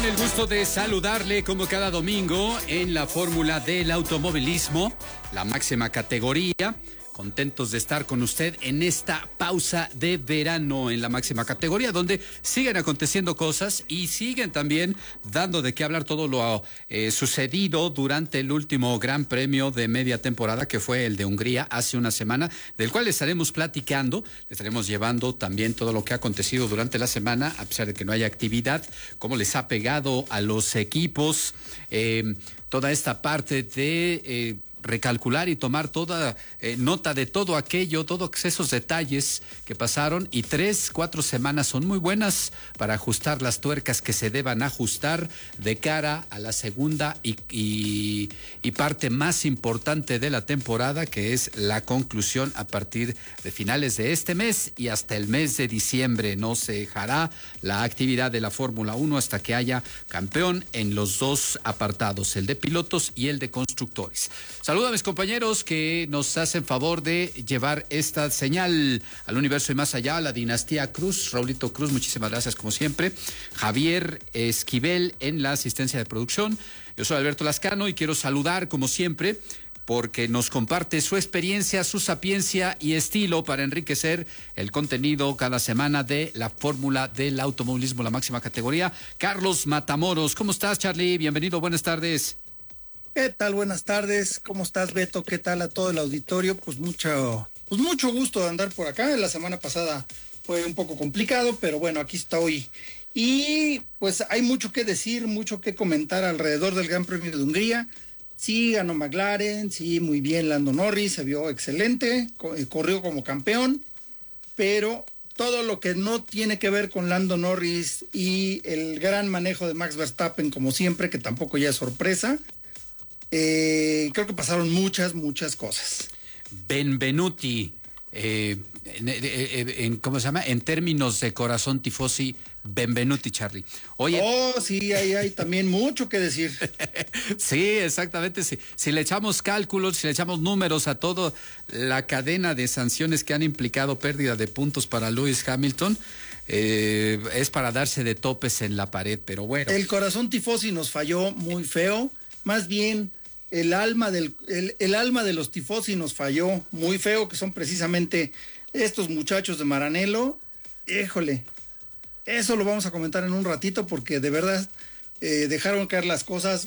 Con el gusto de saludarle como cada domingo en la fórmula del automovilismo, la máxima categoría. Contentos de estar con usted en esta pausa de verano en la máxima categoría, donde siguen aconteciendo cosas y siguen también dando de qué hablar todo lo sucedido durante el último Gran Premio de media temporada, que fue el de Hungría hace una semana, del cual le estaremos platicando, le estaremos llevando también todo lo que ha acontecido durante la semana, a pesar de que no haya actividad, cómo les ha pegado a los equipos, toda esta parte de recalcular y tomar toda nota de todo aquello, todos esos detalles que pasaron, y 3-4 semanas son muy buenas para ajustar las tuercas que se deban ajustar de cara a la segunda y parte más importante de la temporada, que es la conclusión a partir de finales de este mes y hasta el mes de diciembre. No se dejará la actividad de la Fórmula 1 hasta que haya campeón en los dos apartados, el de pilotos y el de constructores. Saludos a mis compañeros que nos hacen favor de llevar esta señal al universo y más allá, la dinastía Cruz. Raulito Cruz, muchísimas gracias como siempre. Javier Esquivel en la asistencia de producción. Yo soy Alberto Lascano y quiero saludar como siempre porque nos comparte su experiencia, su sapiencia y estilo para enriquecer el contenido cada semana de la fórmula del automovilismo, la máxima categoría. Carlos Matamoros, ¿cómo estás, Charlie? Bienvenido, buenas tardes. ¿Qué tal? Buenas tardes. ¿Cómo estás, Beto? ¿Qué tal a todo el auditorio? Pues mucho gusto de andar por acá. La semana pasada fue un poco complicado, pero bueno, aquí estoy. Y pues hay mucho que decir, mucho que comentar alrededor del Gran Premio de Hungría. Sí, ganó McLaren, sí, muy bien Lando Norris, se vio excelente, corrió como campeón, pero todo lo que no tiene que ver con Lando Norris y el gran manejo de Max Verstappen, como siempre, que tampoco ya es sorpresa, creo que pasaron muchas cosas. Benvenuti, ¿cómo se llama? En términos de corazón tifosi, benvenuti, Charlie. Oye. Oh, sí, hay también mucho que decir. Sí, exactamente. Sí. Si le echamos cálculos, si le echamos números a toda la cadena de sanciones que han implicado pérdida de puntos para Lewis Hamilton, es para darse de topes en la pared, pero bueno. El corazón tifosi nos falló muy feo. Más bien, el alma de los tifosi nos falló muy feo, que son precisamente estos muchachos de Maranello. Híjole, eso lo vamos a comentar en un ratito porque de verdad dejaron caer las cosas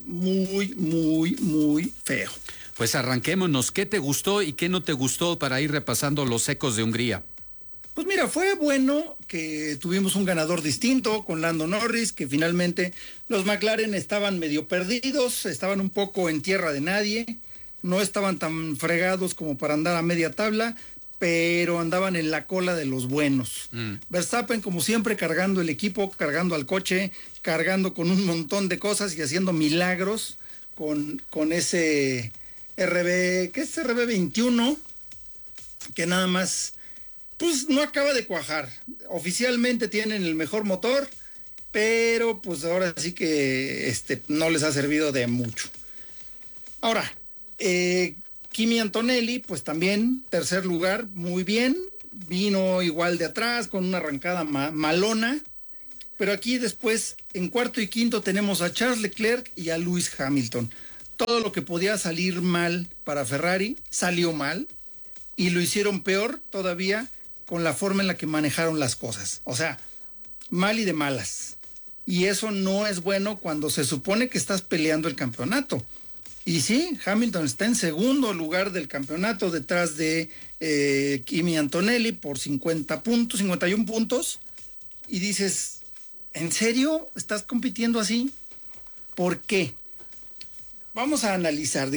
muy feo. Pues arranquémonos. ¿Qué te gustó y qué no te gustó para ir repasando los ecos de Hungría? Pues mira, fue bueno que tuvimos un ganador distinto con Lando Norris, que finalmente los McLaren estaban medio perdidos, estaban un poco en tierra de nadie, no estaban tan fregados como para andar a media tabla, pero andaban en la cola de los buenos. Verstappen, como siempre, cargando el equipo, cargando al coche, cargando con un montón de cosas y haciendo milagros con ese ¿qué es RB21? Que nada más pues no acaba de cuajar. Oficialmente tienen el mejor motor, pero pues ahora sí que no les ha servido de mucho. Ahora, Kimi Antonelli, pues también tercer lugar, muy bien, vino igual de atrás con una arrancada malona, pero aquí después en cuarto y quinto tenemos a Charles Leclerc y a Lewis Hamilton. Todo lo que podía salir mal para Ferrari salió mal y lo hicieron peor todavía con la forma en la que manejaron las cosas. O sea, mal y de malas. Y eso no es bueno cuando se supone que estás peleando el campeonato. Y sí, Hamilton está en segundo lugar del campeonato detrás de Kimi Antonelli por 51 puntos. Y dices, ¿en serio estás compitiendo así? ¿Por qué? Vamos a analizar,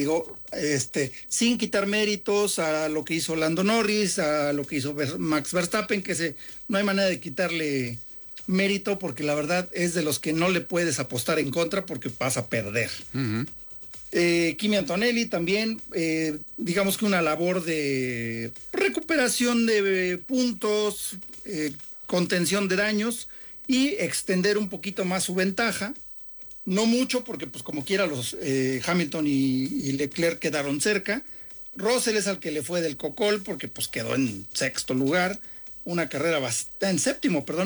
sin quitar méritos a lo que hizo Lando Norris, a lo que hizo Max Verstappen, no hay manera de quitarle mérito porque la verdad es de los que no le puedes apostar en contra porque vas a perder. Uh-huh. Kimi Antonelli también, digamos que una labor de recuperación de puntos, contención de daños y extender un poquito más su ventaja. No mucho, porque pues como quiera los Hamilton y Leclerc quedaron cerca. Russell es al que le fue del cocol, porque pues quedó en sexto lugar. En séptimo,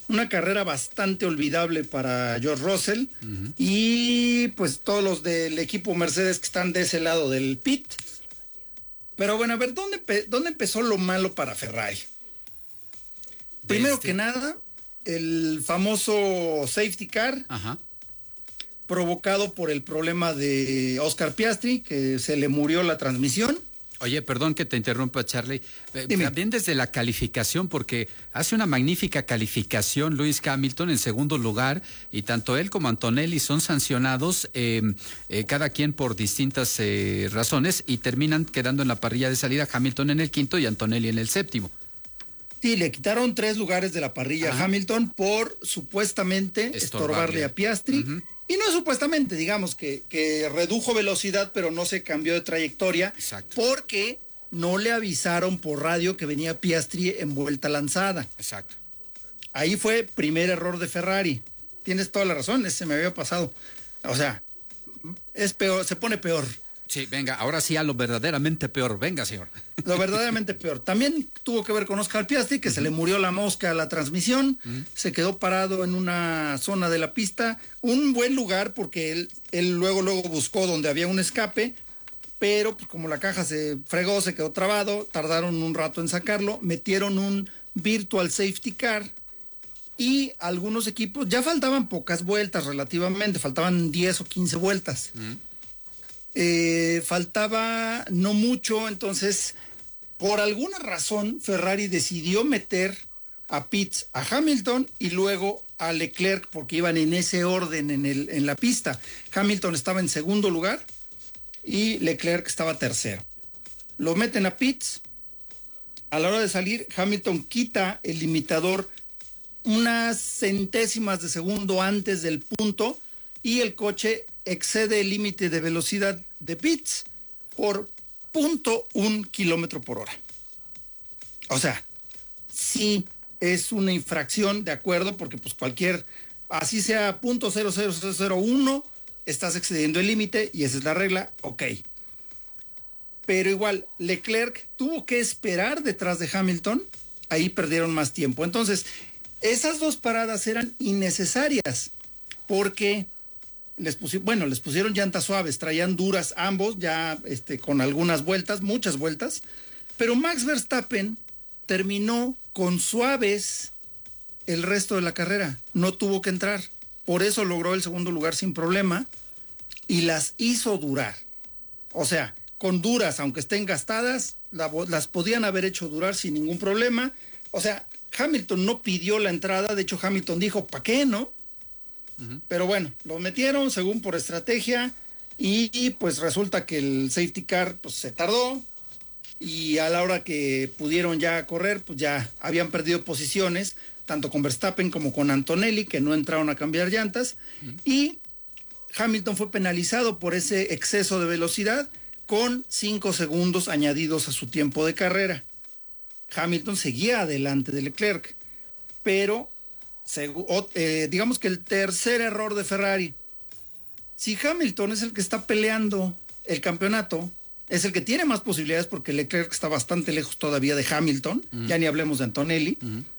una carrera bastante olvidable para George Russell. Y pues todos los del equipo Mercedes que están de ese lado del pit. Pero bueno, a ver, ¿dónde empezó lo malo para Ferrari? Primero que nada, el famoso safety car, provocado por el problema de Oscar Piastri, que se le murió la transmisión. Oye, perdón que te interrumpa, Charlie. También desde la calificación, porque hace una magnífica calificación Lewis Hamilton en segundo lugar, y tanto él como Antonelli son sancionados, cada quien por distintas razones, y terminan quedando en la parrilla de salida Hamilton en el quinto y Antonelli en el séptimo. Sí, le quitaron 3 lugares de la parrilla a Hamilton por supuestamente estorbarle a Piastri. Y no supuestamente, digamos que redujo velocidad, pero no se cambió de trayectoria. Exacto. Porque no le avisaron por radio que venía Piastri en vuelta lanzada. Exacto. Ahí fue primer error de Ferrari. Tienes toda la razón, ese me había pasado. O sea, es peor, se pone peor. Sí, venga, ahora sí a lo verdaderamente peor. Venga, señor. Lo verdaderamente peor. También tuvo que ver con Oscar Piastri, que se le murió la mosca a la transmisión. Se quedó parado en una zona de la pista. Un buen lugar porque él luego buscó donde había un escape. Pero pues, como la caja se fregó, se quedó trabado. Tardaron un rato en sacarlo. Metieron un virtual safety car. Y algunos equipos, ya faltaban pocas vueltas relativamente. Faltaban 10 o 15 vueltas. Faltaba no mucho, entonces por alguna razón Ferrari decidió meter a pits a Hamilton y luego a Leclerc, porque iban en ese orden en la pista. Hamilton estaba en segundo lugar y Leclerc estaba tercero. Lo meten a pits. A la hora de salir, Hamilton quita el limitador unas centésimas de segundo antes del punto y el coche excede el límite de velocidad de pits por 0.1 kilómetro por hora. O sea, sí es una infracción, de acuerdo, porque pues así sea 0.00001, estás excediendo el límite y esa es la regla, ok. Pero igual, Leclerc tuvo que esperar detrás de Hamilton, ahí perdieron más tiempo. Entonces, esas dos paradas eran innecesarias, porque les pusieron llantas suaves, traían duras ambos, ya con algunas vueltas, muchas vueltas, pero Max Verstappen terminó con suaves el resto de la carrera, no tuvo que entrar, por eso logró el segundo lugar sin problema y las hizo durar. O sea, con duras, aunque estén gastadas, las podían haber hecho durar sin ningún problema. O sea, Hamilton no pidió la entrada, de hecho Hamilton dijo, ¿para qué, no? Pero bueno, lo metieron según por estrategia y pues resulta que el safety car pues se tardó y a la hora que pudieron ya correr pues ya habían perdido posiciones tanto con Verstappen como con Antonelli, que no entraron a cambiar llantas, y Hamilton fue penalizado por ese exceso de velocidad con 5 segundos añadidos a su tiempo de carrera. Hamilton seguía adelante de Leclerc, pero digamos que el tercer error de Ferrari, si Hamilton es el que está peleando el campeonato, es el que tiene más posibilidades porque Leclerc está bastante lejos todavía de Hamilton, ya ni hablemos de Antonelli,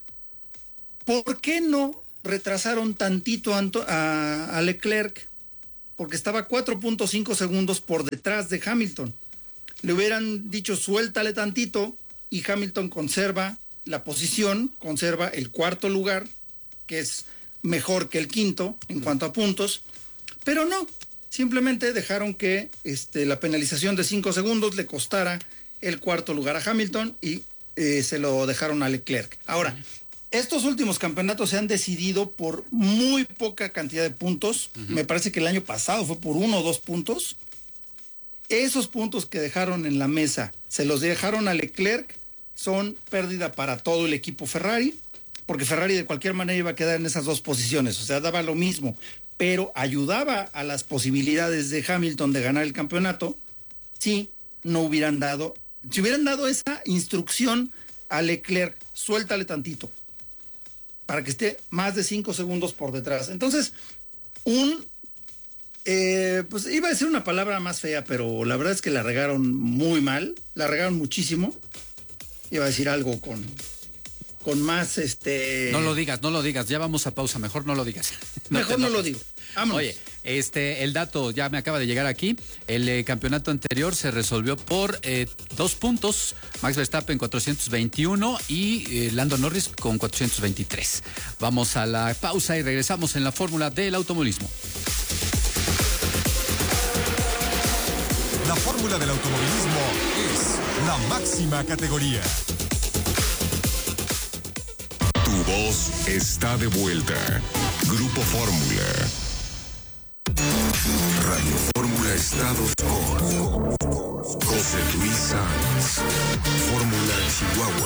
¿por qué no retrasaron tantito a Leclerc? Porque estaba 4.5 segundos por detrás de Hamilton. Le hubieran dicho suéltale tantito y Hamilton conserva la posición, conserva el cuarto lugar, que es mejor que el quinto en cuanto a puntos, pero no, simplemente dejaron que la penalización de 5 segundos le costara el cuarto lugar a Hamilton y se lo dejaron a Leclerc. Ahora, estos últimos campeonatos se han decidido por muy poca cantidad de puntos, me parece que el año pasado fue por 1 o 2 puntos. Esos puntos que dejaron en la mesa, se los dejaron a Leclerc, son pérdida para todo el equipo Ferrari, porque Ferrari de cualquier manera iba a quedar en esas dos posiciones, o sea, daba lo mismo, pero ayudaba a las posibilidades de Hamilton de ganar el campeonato si hubieran dado esa instrucción a Leclerc, suéltale tantito, para que esté más de 5 segundos por detrás. Entonces, pues iba a decir una palabra más fea, pero la verdad es que la regaron muy mal, la regaron muchísimo. Iba a decir algo con más No lo digas, ya vamos a pausa, mejor no lo digas. Mejor no lo digo. Vámonos. Oye, el dato ya me acaba de llegar aquí. El campeonato anterior se resolvió por 2 puntos. Max Verstappen 421 y Lando Norris con 423. Vamos a la pausa y regresamos en la fórmula del automovilismo. La fórmula del automovilismo es la máxima categoría. Tu voz está de vuelta. Grupo Fórmula. Radio Fórmula Estados con José Luis Sanz. Fórmula Chihuahua.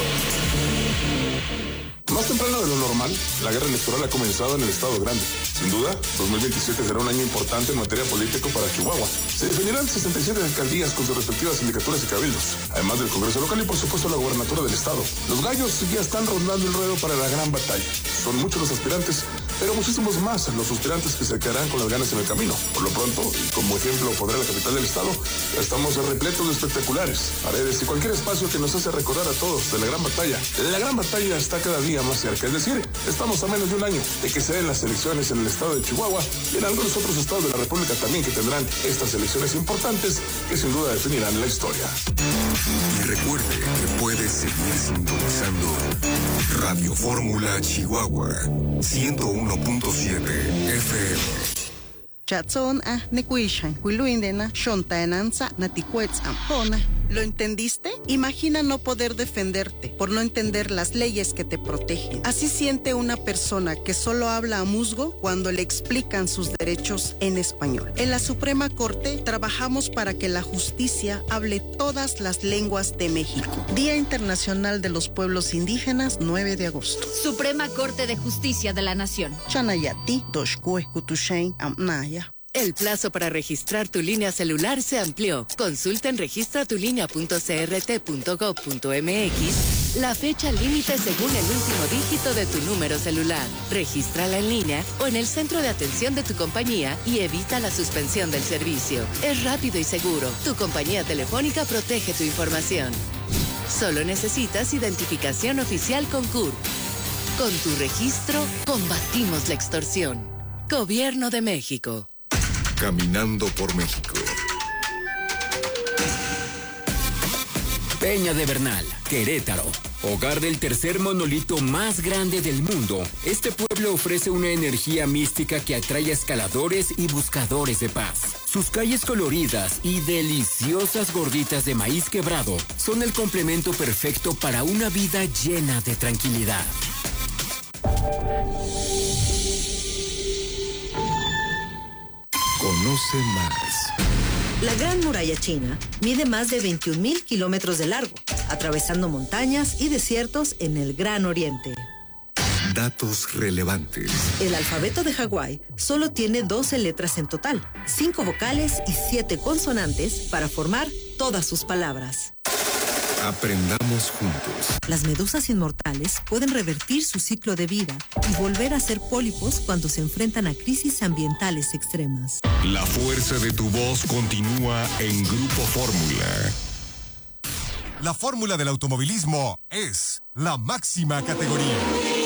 Más temprano de lo normal, la guerra electoral ha comenzado en el Estado Grande. Sin duda, 2027 será un año importante en materia política para Chihuahua. Se definirán 67 alcaldías con sus respectivas sindicaturas y cabildos, además del Congreso local y por supuesto la gubernatura del Estado. Los gallos ya están rondando el ruedo para la gran batalla. Son muchos los aspirantes, pero muchísimos más los aspirantes que se quedarán con las ganas en el camino. Por lo pronto, y como ejemplo pondré la capital del Estado, estamos repletos de espectaculares, paredes y cualquier espacio que nos hace recordar a todos de la gran batalla. La gran batalla está cada día más cerca, es decir, estamos a menos de un año de que se den las elecciones en el estado de Chihuahua y en algunos otros estados de la República también que tendrán estas elecciones importantes que sin duda definirán la historia. Y recuerde que puede seguir sintonizando Radio Fórmula Chihuahua 101.7 FM. Chatson nekuishan, huiluindena, shontaenanza, naticuetzam, ¿Lo entendiste? Imagina no poder defenderte por no entender las leyes que te protegen. Así siente una persona que solo habla a musgo cuando le explican sus derechos en español. En la Suprema Corte trabajamos para que la justicia hable todas las lenguas de México. Día Internacional de los Pueblos Indígenas, 9 de agosto. Suprema Corte de Justicia de la Nación. Chanayati, doshkue, kutushen, amnaya. El plazo para registrar tu línea celular se amplió. Consulta en registratulinea.crt.gov.mx la fecha límite según el último dígito de tu número celular. Regístrala en línea o en el centro de atención de tu compañía y evita la suspensión del servicio. Es rápido y seguro. Tu compañía telefónica protege tu información. Solo necesitas identificación oficial con CURP. Con tu registro, combatimos la extorsión. Gobierno de México. Caminando por México. Peña de Bernal, Querétaro. Hogar del tercer monolito más grande del mundo, este pueblo ofrece una energía mística que atrae a escaladores y buscadores de paz. Sus calles coloridas y deliciosas gorditas de maíz quebrado son el complemento perfecto para una vida llena de tranquilidad. Conoce más. La Gran Muralla China mide más de 21,000 kilómetros de largo, atravesando montañas y desiertos en el Gran Oriente. Datos relevantes. El alfabeto de Hawái solo tiene 12 letras en total, 5 vocales y 7 consonantes para formar todas sus palabras. Aprendamos juntos. Las medusas inmortales pueden revertir su ciclo de vida y volver a ser pólipos cuando se enfrentan a crisis ambientales extremas. La fuerza de tu voz continúa en Grupo Fórmula. La fórmula del automovilismo es la máxima categoría.